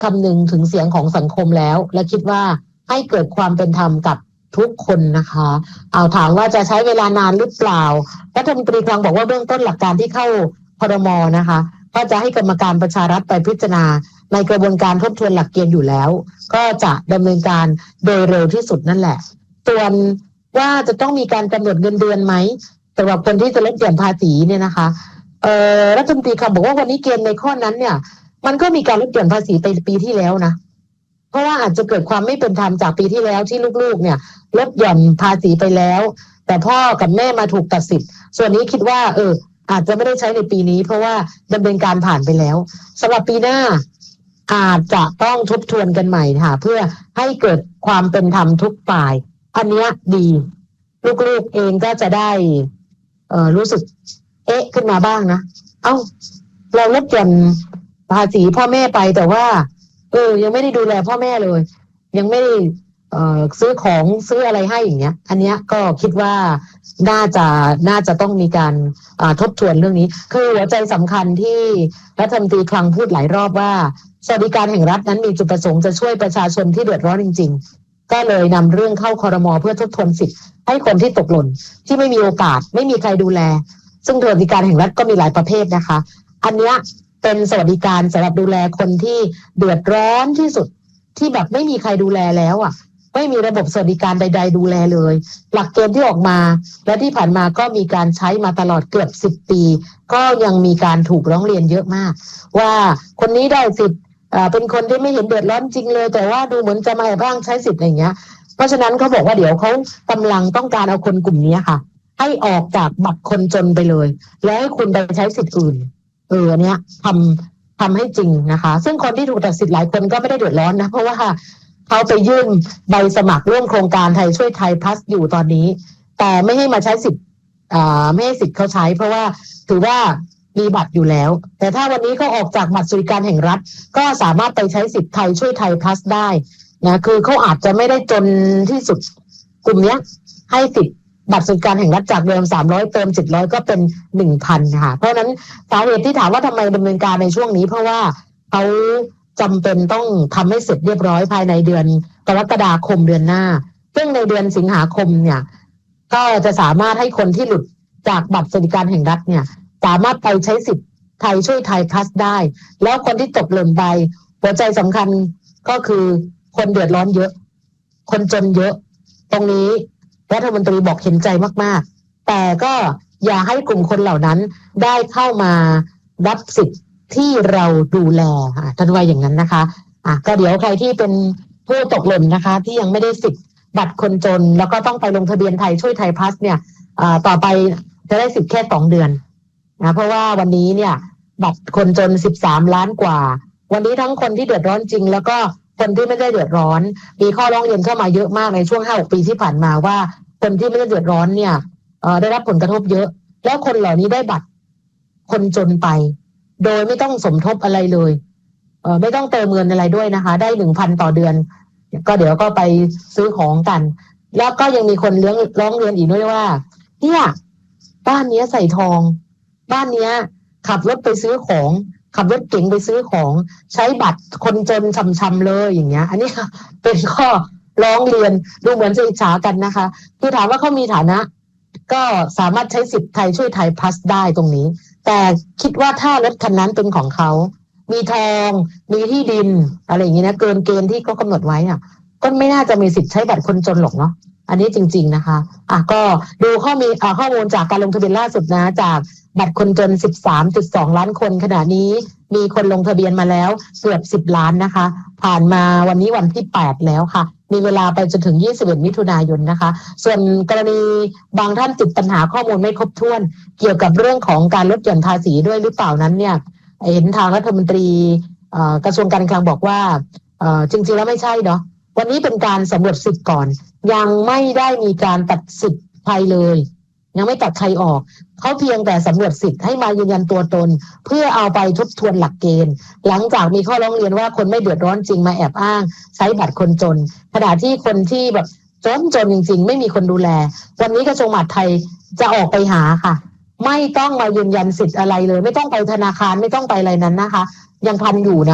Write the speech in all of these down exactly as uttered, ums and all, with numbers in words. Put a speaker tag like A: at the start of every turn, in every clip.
A: คำนึงถึงเสียงของสังคมแล้วและคิดว่าให้เกิดความเป็นธรรมกับทุกคนนะคะเอาถามว่าจะใช้เวลานานหรือเปล่ารัฐมนตรีคลังบอกว่าเบื้องต้นหลักการที่เข้าครม.นะคะก็จะให้กรรมการประชารัฐไปพิจารณาในกระบวนการทบทวนหลักเกณฑ์อยู่แล้วก็จะดำเนินการโดยเร็วที่สุดนั่นแหละส่วนว่าจะต้องมีการกำหนดเงินเดือนไหมสำหรับคนที่จะลดหย่อนภาษีเนี่ยนะคะเอ่อรัฐมนตรีคลังบอกว่าวันนี้เกณฑ์ในข้อนั้นเนี่ยมันก็มีการลดหย่อนภาษีไปปีที่แล้วนะเพราะว่าอาจจะเกิดความไม่เป็นธรรมจากปีที่แล้วที่ลูกๆเนี่ยลดหย่อนภาษีไปแล้วแต่พ่อกับแม่มาถูกตัดสิทธิ์ส่วนนี้คิดว่าเอออาจจะไม่ได้ใช้ในปีนี้เพราะว่าดำเนินการผ่านไปแล้วสำหรับปีหน้าอาจจะต้องทบทวนกันใหม่ค่ะเพื่อให้เกิดความเป็นธรรมทุกฝ่ายอันนี้ดีลูกๆเองก็จะได้เอ่อรู้สึกเอ๊ะขึ้นมาบ้างนะเอ้าเราลดหย่อนภาษีพ่อแม่ไปแต่ว่าเออยังไม่ได้ดูแลพ่อแม่เลยยังไม่ได้เอ่อซื้อของซื้ออะไรให้อย่างเงี้ยอันเนี้ยก็คิดว่าน่าจะน่าจะต้องมีการอ่าทบทวนเรื่องนี้คือหัวใจสำคัญที่รัฐมนตรีคลังพูดหลายรอบว่าสวัสดิการแห่งรัฐนั้นมีจุดประสงค์จะช่วยประชาชนที่เดือดร้อนจริงๆก็เลยนำเรื่องเข้าครม.เพื่อทบทวนสิทธิ์ให้คนที่ตกหล่นที่ไม่มีโอกาสไม่มีใครดูแลซึ่งสวัสดิการแห่งรัฐก็มีหลายประเภทนะคะอันเนี้ยเป็นสวัสดิการสำหรับดูแลคนที่เดือดร้อนที่สุดที่แบบไม่มีใครดูแลแล้วอ่ะไม่มีระบบสวัสดิการใดๆดูแลเลยหลักเกณฑ์ที่ออกมาและที่ผ่านมาก็มีการใช้มาตลอดเกือบสิบปีก็ยังมีการถูกร้องเรียนเยอะมากว่าคนนี้ได้สิทธิ์เป็นคนที่ไม่เห็นเดือดร้อนจริงเลยแต่ว่าดูเหมือนจะมาแอบอ้างใช้สิทธิ์อะไรอย่างเงี้ยเพราะฉะนั้นเขาบอกว่าเดี๋ยวเขากำลังต้องการเอาคนกลุ่มนี้ค่ะให้ออกจากบัตรคนจนไปเลยแล้วให้คุณไปใช้สิทธิ์อื่นเออเนี้ยทำทำให้จริงนะคะซึ่งคนที่ถูกตัดสิทธิ์หลายคนก็ไม่ได้เดือดร้อนนะเพราะว่าเขาไปยื่นใบสมัครร่วมโครงการไทยช่วยไทยพลัสอยู่ตอนนี้แต่ไม่ให้มาใช้สิทธิ์อ่าไม่ให้สิทธิ์เขาใช้เพราะว่าถือว่ามีบัตรอยู่แล้วแต่ถ้าวันนี้เขาออกจากบัตรสวัสดิการแห่งรัฐก็สามารถไปใช้สิทธิ์ไทยช่วยไทยพลัสได้นะคือเขาอาจจะไม่ได้จนที่สุดกลุ่มนี้ให้สิทธิ์บัตรสวัสดิการแห่งรัฐจากเดิมสามร้อยเติมเจ็ดร้อยก็เป็น หนึ่งพัน ค่ะเพราะฉะนั้นสาเหตุที่ถามว่าทำไมดำเนินการในช่วงนี้เพราะว่าเขาจำเป็นต้องทำให้เสร็จเรียบร้อยภายในเดือนกรกฎาคมเดือนหน้าซึ่งในเดือนสิงหาคมเนี่ยก็จะสามารถให้คนที่หลุดจากบัตรสวัสดิการแห่งรัฐเนี่ยสามารถไปใช้สิทธิ์ไทยช่วยไทยพลัสได้แล้วคนที่ตกหล่นไปหัวใจสำคัญก็คือคนเดือดร้อนเยอะคนจนเยอะตรงนี้รัฐมนตรีบอกเห็นใจมากๆแต่ก็อย่าให้กลุ่มคนเหล่านั้นได้เข้ามารับสิทธิ์ที่เราดูแลท่านว่าอย่างนั้นนะคะอ่ะก็เดี๋ยวใครที่เป็นผู้ตกหล่นนะคะที่ยังไม่ได้สิทธิ์บัตรคนจนแล้วก็ต้องไปลงทะเบียนไทยช่วยไทยพลัสเนี่ยอ่าต่อไปจะได้สิทธิ์แค่สองเดือนนะเพราะว่าวันนี้เนี่ยบัตรคนจนสิบสามล้านกว่าวันนี้ทั้งคนที่เดือดร้อนจริงแล้วก็คนที่ไม่ได้เดือดร้อนมีข้อร้องเรียนเข้ามาเยอะมากในช่วง ห้าหก ปีที่ผ่านมาว่าคนที่ไม่ได้เดือดร้อนเนี่ยเอ่อได้รับผลกระทบเยอะแล้วคนเหล่านี้ได้บัตรคนจนไปโดยไม่ต้องสมทบอะไรเลยเอ่อไม่ต้องเติมเงินอะไรด้วยนะคะได้ หนึ่งพัน ต่อเดือนก็เดี๋ยวก็ไปซื้อของกันแล้วก็ยังมีคนเลี้ยงร้องเรียนอีกด้วยว่าเนี่ยบ้านนี้ใส่ทองบ้านนี้ขับรถไปซื้อของขับรถเก๋งไปซื้อของใช้บัตรคนจนชำๆเลยอย่างเงี้ยอันนี้เป็นข้อร้องเรียนดูเหมือนจะอิจฉากันนะคะคือถามว่าเขามีฐานะก็สามารถใช้สิทธิ์ไทยช่วยไทยพลัสได้ตรงนี้แต่คิดว่าถ้ารถคันนั้นเป็นของเขามีทองมีที่ดินอะไรอย่างนี้นะเกินเกณฑ์ที่เขากำหนดไว้อ่ะก็ไม่น่าจะมีสิทธิ์ใช้บัตรคนจนหรอกเนาะอันนี้จริงๆนะคะอ่ะก็ดูข้อมีอ่าข้อมูลจากการลงทะเบียนล่าสุดนะจากบัตรคนจน สิบสามจุดสอง ล้านคนขณะนี้มีคนลงทะเบียนมาแล้วเกือบสิบล้านนะคะผ่านมาวันนี้วันที่แปดแล้วค่ะมีเวลาไปจนถึงยี่สิบเอ็ดมิถุนายนนะคะส่วนกรณีบางท่านติดปัญหาข้อมูลไม่ครบถ้วนเกี่ยวกับเรื่องของการลดหย่อนภาษีด้วยหรือเปล่านั้นเนี่ยเห็นทางรัฐมนตรีกระทรวงการคลังบอกว่าจริงๆแล้วไม่ใช่เนาะวันนี้เป็นการสำรวจสิทธิ์ก่อนยังไม่ได้มีการตัดสิทธิ์ใครเลยยังไม่ตัดใครออกเขาเพียงแต่สำรวจสิทธิ์ให้มายืนยันตัวตนเพื่อเอาไปทบทวนหลักเกณฑ์หลังจากมีข้อร้องเรียนว่าคนไม่เดือดร้อนจริงมาแอบอ้างใช้บัตรคนจนขณะที่คนที่แบบจนจนจริงๆไม่มีคนดูแลวันนี้กระทรวงมหาดไทยจะออกไปหาค่ะไม่ต้องมายืนยันสิทธิ์อะไรเลยไม่ต้องไปธนาคารไม่ต้องไปอะไรนั้นนะคะยังทันอยู่นะ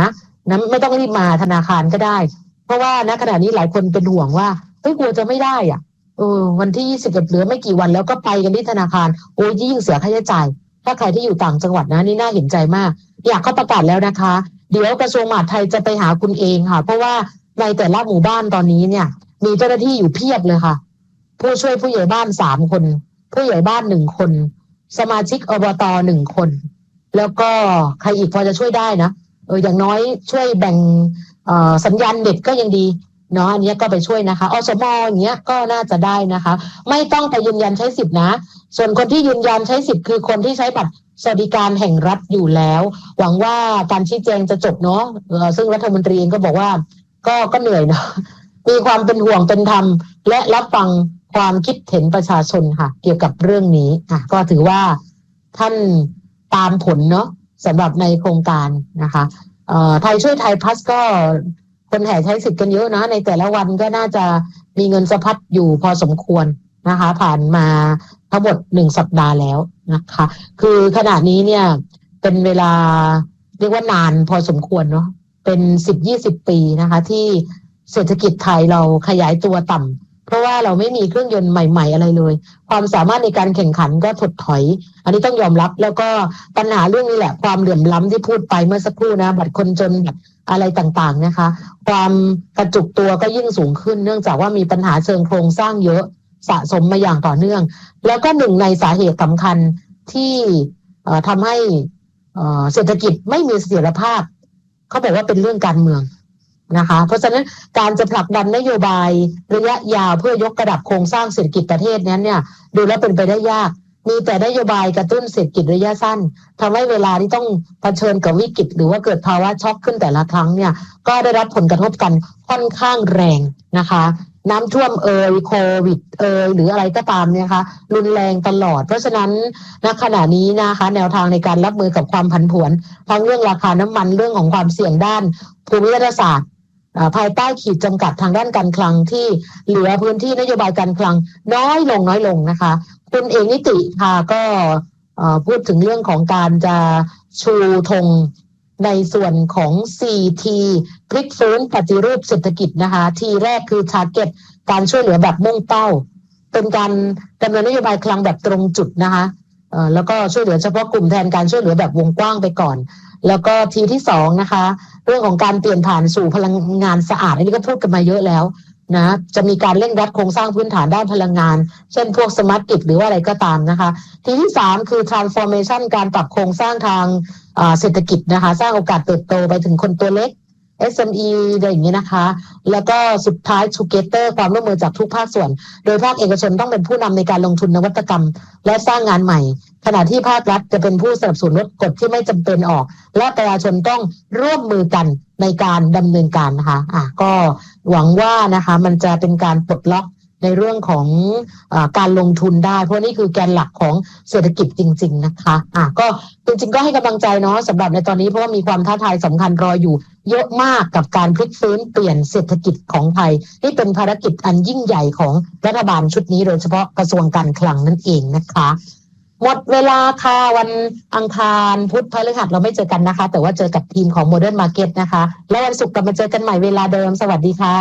A: นะไม่ต้องรีบมาธนาคารก็ได้เพราะว่าณขณะนี้หลายคนเป็นห่วงว่าเฮ้ยกลัวจะไม่ได้อ่ะเออวันที่ยี่สิบเหลือไม่กี่วันแล้วก็ไปกันที่ธนาคารโอ้ยยิ่งเสียค่าใช้จ่ายถ้าใครที่อยู่ต่างจังหวัดนะนี่น่าเห็นใจมากอยากเขาประกาศแล้วนะคะเดี๋ยวกระทรวงมหาดไทยจะไปหาคุณเองค่ะเพราะว่าในแต่ละหมู่บ้านตอนนี้เนี่ยมีเจ้าหน้าที่อยู่เพียบเลยค่ะผู้ช่วยผู้ใหญ่บ้านสามคนผู้ใหญ่บ้านหนึ่งคนสมาชิกอบตหนึ่งคนแล้วก็ใครอีกพอจะช่วยได้นะเอออย่างน้อยช่วยแบ่งเอ่อสัญญาณเน็ตก็ยังดีเนาะอันนี้ก็ไปช่วยนะคะอสมอย่างเงี้ยก็น่าจะได้นะคะไม่ต้องไปยืนยันใช้สิทธินะส่วนคนที่ยืนยันใช้สิทธิ์คือคนที่ใช้บัตรสวัสดิการแห่งรัฐอยู่แล้วหวังว่าการชี้แจงจะจบเนาะซึ่งรัฐมนตรีเองก็บอกว่าก็ก็เหนื่อยเนาะมีความเป็นห่วงเป็นธรรมและรับฟังความคิดเห็นประชาชนค่ะเกี่ยวกับเรื่องนี้อ่ะก็ถือว่าท่านตามผลเนาะสำหรับในโครงการนะคะเอ่อไทยช่วยไทยพลัสก็คนแห่ใช้สิทธิ์กันเยอะนะในแต่ละวันก็น่าจะมีเงินสะพัดอยู่พอสมควรนะคะผ่านมาทั้งหมดหนึ่งสัปดาห์แล้วนะคะคือขณะนี้เนี่ยเป็นเวลาเรียกว่านานพอสมควรเนาะเป็นสิบยี่สิบปีนะคะที่เศรษฐกิจไทยเราขยายตัวต่ำเพราะว่าเราไม่มีเครื่องยนต์ใหม่ๆอะไรเลยความสามารถในการแข่งขันก็ถดถอยอันนี้ต้องยอมรับแล้วก็ปัญหาเรื่องนี้แหละความเหลื่อมล้ำที่พูดไปเมื่อสักครู่นะบัตรคนจนบัตรอะไรต่างๆนะคะความกระจุกตัวก็ยิ่งสูงขึ้นเนื่องจากว่ามีปัญหาเชิงโครงสร้างเยอะสะสมมาอย่างต่อเนื่องแล้วก็หนึ่งในสาเหตุสำคัญที่ทำให้เศรษฐกิจไม่มีเสถียรภาพเขาบอกว่าเป็นเรื่องการเมืองนะคะเพราะฉะนั้นการจะผลักดันนโยบายระยะยาวเพื่อยกระดับโครงสร้างเศรษฐกิจประเทศนั้นเนี่ยดูแล้วเป็นไปได้ยากมีแต่นโยบายกระตุ้นเศรษฐกิจระยะสั้นทำให้เวลาที่ต้องเผชิญกับวิกฤตหรือว่าเกิดภาวะช็อกขึ้นแต่ละครั้งเนี่ยก็ได้รับผลกระทบกันค่อนข้างแรงนะคะน้ำท่วมเอ่ยโควิดเอ่ยหรืออะไรก็ตามเนี่ยค่ะรุนแรงตลอดเพราะฉะนั้นณขณะนี้นะคะแนวทางในการรับมือกับความผันผวนทั้งเรื่องราคาน้ำมันเรื่องของความเสี่ยงด้านภูมิรัฐศาสตร์ภายใต้ขีดจำกัดทางด้านการคลังที่เหลือพื้นที่นโยบายการคลังน้อยลงน้อยลงนะคะคุณเอกนิติค่ะก็พูดถึงเรื่องของการจะชูธงในส่วนของ โฟร์ ที พลิกฟื้นปฏิรูปเศรษฐกิจนะคะทีแรกคือ target การช่วยเหลือแบบมุ่งเป้าเป็นการดำเนินนโยบายคลังแบบตรงจุดนะคะแล้วก็ช่วยเหลือเฉพาะกลุ่มแทนการช่วยเหลือแบบวงกว้างไปก่อนแล้วก็ทีที่สองนะคะเรื่องของการเปลี่ยนผ่านสู่พลังงานสะอาดอันนี้ก็พูดกันมาเยอะแล้วนะจะมีการเร่งรัดโครงสร้างพื้นฐานด้านพลังงานเช่นพวกสมาร์ทกริดหรือว่าอะไรก็ตามนะคะทีที่สามคือ transformation การปรับโครงสร้างทางเศรษฐกิจนะคะสร้างโอกาสเติบโตไปถึงคนตัวเล็ก เอส เอ็ม อี อะไรอย่างเงี้ยนะคะแล้วก็สุดท้าย together ความร่วมมือจากทุกภาคส่วนโดยภาคเอกชนต้องเป็นผู้นำในการลงทุนนวัตกรรมและสร้างงานใหม่ขณะที่ภาครัฐจะเป็นผู้สนับสนุนลดกฎที่ไม่จำเป็นออกและประชาชนต้องร่วมมือกันในการดำเนินการนะคะอ่ะก็หวังว่านะคะมันจะเป็นการปลดล็อกในเรื่องของอ่าการลงทุนได้เพราะนี่คือแกนหลักของเศรษฐกิจจริงๆนะคะอ่ะก็จริงๆก็ให้กำลังใจเนาะสำหรับในตอนนี้เพราะว่ามีความท้าทายสำคัญรออยู่เยอะมากกับการพลิกฟื้นเปลี่ยนเศรษฐกิจของไทยนี่เป็นภารกิจอันยิ่งใหญ่ของรัฐบาลชุดนี้โดยเฉพาะกระทรวงการคลังนั่นเองนะคะหมดเวลาค่ะวันอังคารพุธพฤหัสเราไม่เจอกันนะคะแต่ว่าเจอกับทีมของ Modern Market นะคะแล้ววันศุกร์กลับมาเจอกันใหม่เวลาเดิมสวัสดีค่ะ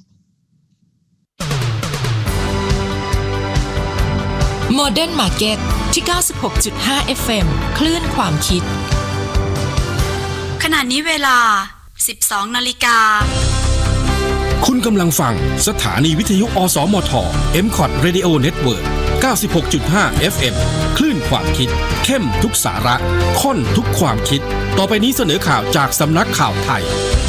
B: Modern Market ที่ เก้าสิบหกจุดห้า เอฟ เอ็ม คลื่นความคิด
C: ขณะนี้เวลา สิบสองนาฬิกา
D: คุณกำลังฟังสถานีวิทยุอสมท เอ็ม คอท Radio Network เก้าสิบหกจุดห้า เอฟ เอ็ม คลื่นความคิดเข้มทุกสาระข้นทุกความคิดต่อไปนี้เสนอข่าวจากสำนักข่าวไทย